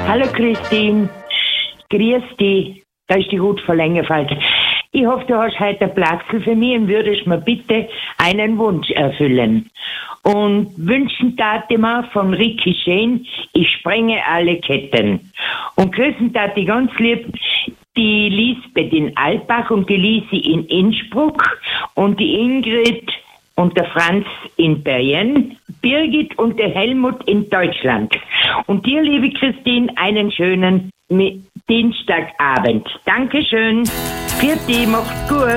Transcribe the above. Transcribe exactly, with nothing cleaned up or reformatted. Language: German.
Hallo Christine, grüß dich, da ist die Ruth von Längerfeld. Ich hoffe, du hast heute einen Platz für mich und würdest mir bitte einen Wunsch erfüllen. Und wünschen tat ich mir von Ricky Shane, ich sprenge alle Ketten. Und grüßen tat ich ganz lieb die Lisbeth in Alpbach und die Lisi in Innsbruck und die Ingrid und der Franz in Berlin, Birgit und der Helmut in Deutschland. Und dir, liebe Christine, einen schönen Dienstagabend. Dankeschön. Für die, macht's gut.